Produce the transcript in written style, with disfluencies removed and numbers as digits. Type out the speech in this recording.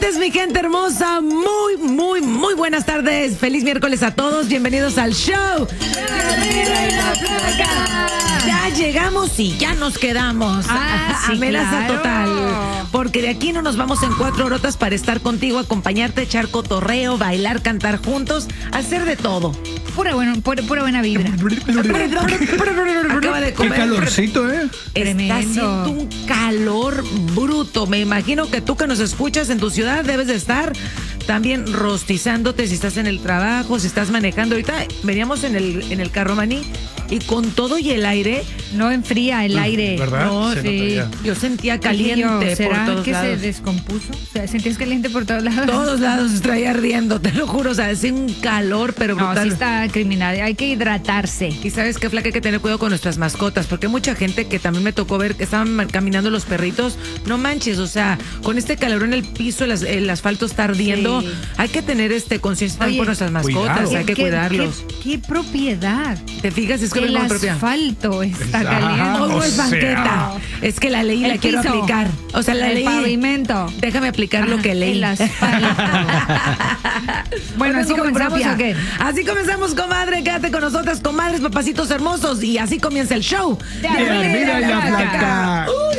martes, mi gente hermosa. Muy buenas tardes. Feliz miércoles a todos. Bienvenidos al show. Ya llegamos y ya nos quedamos. Sí, Amenaza claro. total. Porque de aquí no nos vamos en 4 horotas para estar contigo, acompañarte, echar cotorreo, bailar, cantar juntos, hacer de todo. Pura buena vibra. Acaba de Qué comer. calorcito, ¿eh? Está Tremendo. haciendo un calor bruto. Me imagino que tú que nos escuchas en tu ciudad debes de estar también rostizándote si estás en el trabajo, si estás manejando. Ahorita veníamos en el carro, Maní, y con todo y el aire, No enfría el aire. ¿Verdad? No, Se sí. nota yo sentía Dije caliente yo, por ¿será todos que lados. se descompuso? O sea, ¿sentías caliente por todos lados? Todos lados traía ardiendo, te lo juro. O sea, es un calor, pero No, brutal. sí está criminal. Hay que hidratarse. Y sabes qué, Flaca, hay que tener cuidado con nuestras mascotas, porque hay mucha gente que también me tocó ver que estaban caminando los perritos. No manches, o sea, con este calor en el piso, el asfalto está ardiendo. Sí. Hay que tener conciencia también Oye, por nuestras mascotas, cuidado. hay que cuidarlos. ¿Qué propiedad? ¿Te fijas? Es que El vengo en propia. asfalto está Ah, caliente. No, no es o sea. banqueta. Es que la ley El la quiero piso. aplicar. O sea, la El ley. pavimento. Déjame aplicar lo que leí. El asfalto. Bueno, Hoy ¿así vengo en comenzamos propia. o qué? Así comenzamos, comadre. Quédate con nosotras, comadres, papacitos hermosos. Y así comienza el show. De Mira, Admira mira la la Flaca. placa.